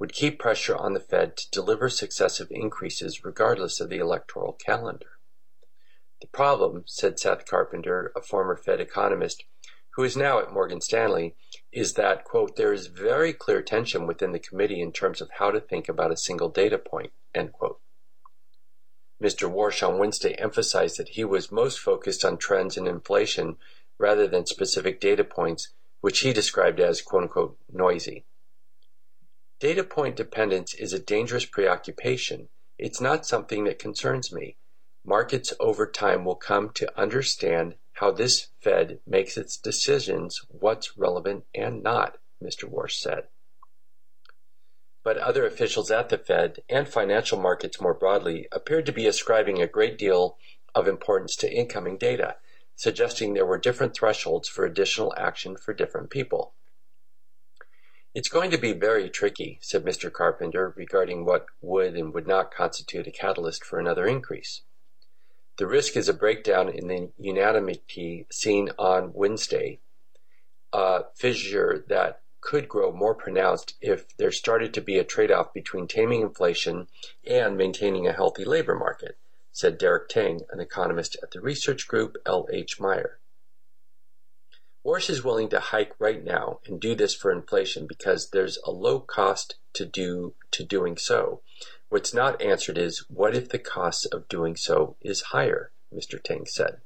would keep pressure on the Fed to deliver successive increases regardless of the electoral calendar. The problem, said Seth Carpenter, a former Fed economist, who is now at Morgan Stanley, is that, quote, there is very clear tension within the committee in terms of how to think about a single data point, end quote. Mr. Warsh on Wednesday emphasized that he was most focused on trends in inflation rather than specific data points, which he described as, quote unquote, noisy. Data point dependence is a dangerous preoccupation. It's not something that concerns me. Markets over time will come to understand how this Fed makes its decisions, what's relevant and not, Mr. Warsh said. But other officials at the Fed and financial markets more broadly appeared to be ascribing a great deal of importance to incoming data, suggesting there were different thresholds for additional action for different people. It's going to be very tricky, said Mr. Carpenter, regarding what would and would not constitute a catalyst for another increase. The risk is a breakdown in the unanimity seen on Wednesday, a fissure that could grow more pronounced if there started to be a trade-off between taming inflation and maintaining a healthy labor market, said Derek Tang, an economist at the research group L.H. Meyer. Warsh is willing to hike right now and do this for inflation because there's a low cost to doing so. What's not answered is, what if the cost of doing so is higher, Mr. Tang said.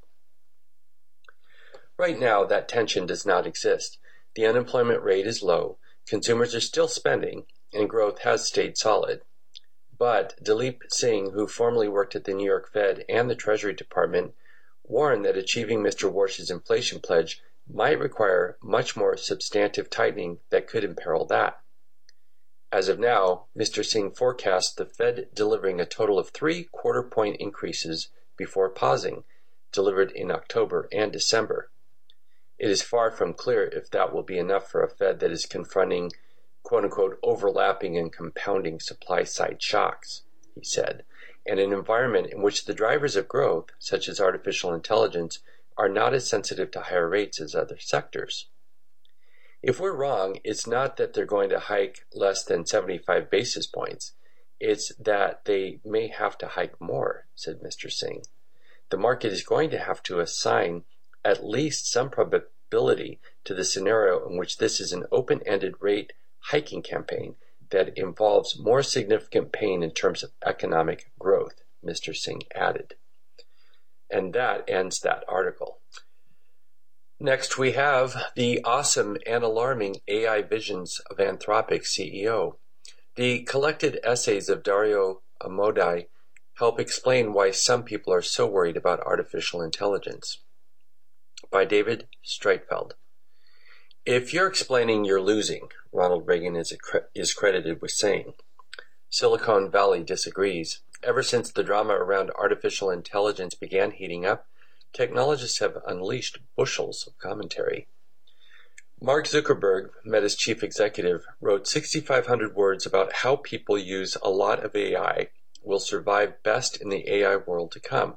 Right now, that tension does not exist. The unemployment rate is low, consumers are still spending, and growth has stayed solid. But Dilip Singh, who formerly worked at the New York Fed and the Treasury Department, warned that achieving Mr. Warsh's inflation pledge might require much more substantive tightening that could imperil that. As of now, Mr. Singh forecasts the Fed delivering a total of 3 quarter-point increases before pausing, delivered in October and December. It is far from clear if that will be enough for a Fed that is confronting, quote-unquote, overlapping and compounding supply-side shocks, he said, and an environment in which the drivers of growth, such as artificial intelligence, are not as sensitive to higher rates as other sectors. If we're wrong, it's not that they're going to hike less than 75 basis points. It's that they may have to hike more, said Mr. Singh. The market is going to have to assign at least some probability to the scenario in which this is an open-ended rate hiking campaign that involves more significant pain in terms of economic growth, Mr. Singh added. And that ends that article. Next, we have the awesome and alarming AI visions of Anthropic CEO. The collected essays of Dario Amodei help explain why some people are so worried about artificial intelligence. By David Streitfeld. If you're explaining, you're losing, Ronald Reagan is credited with saying. Silicon Valley disagrees. Ever since the drama around artificial intelligence began heating up, technologists have unleashed bushels of commentary. Mark Zuckerberg, Meta's chief executive, wrote 6,500 words about how people use a lot of AI will survive best in the AI world to come.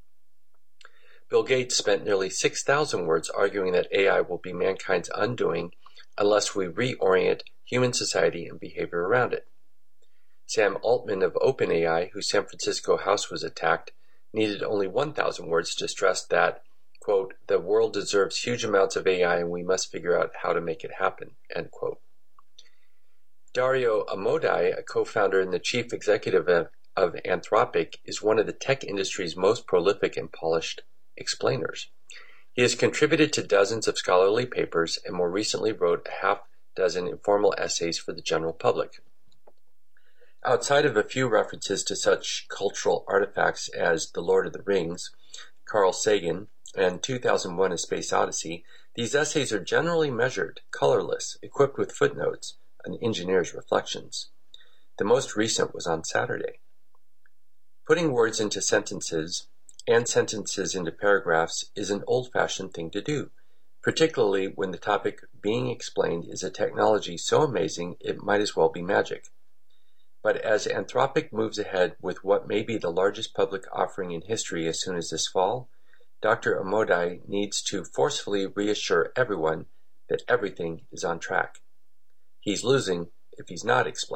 Bill Gates spent nearly 6,000 words arguing that AI will be mankind's undoing unless we reorient human society and behavior around it. Sam Altman of OpenAI, whose San Francisco house was attacked, needed only 1,000 words to stress that, quote, the world deserves huge amounts of AI and we must figure out how to make it happen, end quote. Dario Amodei, a co-founder and the chief executive of Anthropic, is one of the tech industry's most prolific and polished explainers. He has contributed to dozens of scholarly papers and more recently wrote a half dozen informal essays for the general public. Outside of a few references to such cultural artifacts as The Lord of the Rings, Carl Sagan, and 2001: A Space Odyssey, these essays are generally measured, colorless, equipped with footnotes, an engineer's reflections. The most recent was on Saturday. Putting words into sentences and sentences into paragraphs is an old-fashioned thing to do, particularly when the topic being explained is a technology so amazing it might as well be magic. But as Anthropic moves ahead with what may be the largest public offering in history as soon as this fall, Dr. Amodei needs to forcefully reassure everyone that everything is on track. He's losing if he's not explaining.